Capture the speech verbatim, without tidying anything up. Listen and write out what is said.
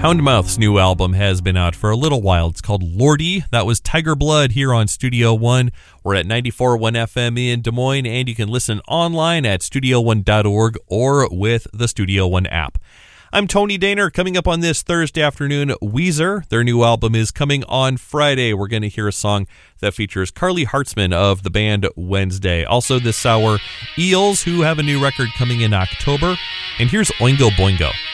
Houndmouth's new album has been out for a little while. It's called Lordy. That was Tiger Blood here on Studio One. We're at ninety-four point one F M in Des Moines, and you can listen online at studio one dot org or with the Studio One app. I'm Tony Daner. Coming up on this Thursday afternoon, Weezer. Their new album is coming on Friday. We're going to hear a song that features Carly Hartzman of the band Wednesday. Also this hour, Eels, who have a new record coming in October. And here's Oingo Boingo.